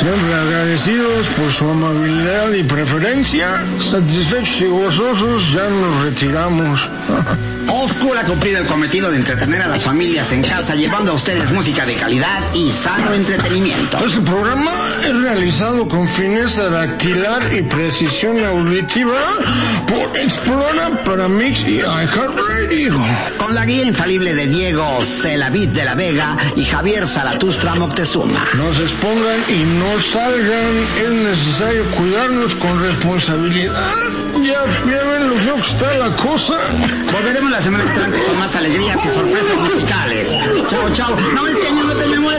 Siempre agradecidos por su amabilidad y preferencia, satisfechos y gozosos, ya nos retiramos. Old School ha cumplido el cometido de entretener a las familias en casa, llevando a ustedes música de calidad y sano entretenimiento. Este programa es realizado con fineza dactilar y precisión auditiva por Explora para Mix y iHeartRadio. Con la guía infalible de Diego Celavid de la Vega y Javier Zaratustra Moctezuma. No se expongan y no salgan, es necesario cuidarnos con responsabilidad. Ya ven lo feo que está la cosa. Volveremos la semana entrante con más alegrías y sorpresas musicales. Chao, chao. No, es que no te me mueras.